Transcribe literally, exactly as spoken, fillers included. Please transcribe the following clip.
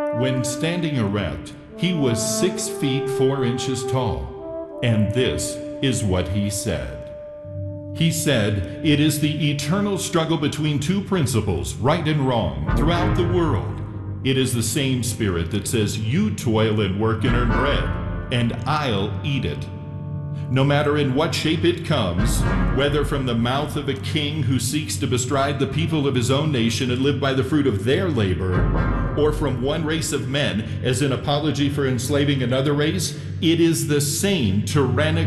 When standing erect, he was six feet four inches tall, and this is what he said. He said, "It is the eternal struggle between two principles, right and wrong, throughout the world. It is the same spirit that says, 'You toil and work and earn bread, and I'll eat it.' No matter in what shape it comes, whether from the mouth of a king who seeks to bestride the people of his own nation and live by the fruit of their labor, or from one race of men as an apology for enslaving another race, it is the same tyrannical